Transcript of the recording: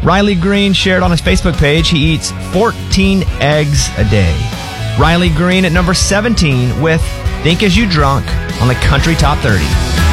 Riley Green shared on his Facebook page he eats 14 eggs a day. Riley Green at number 17 with Think As You Drunk on the Country Top 30.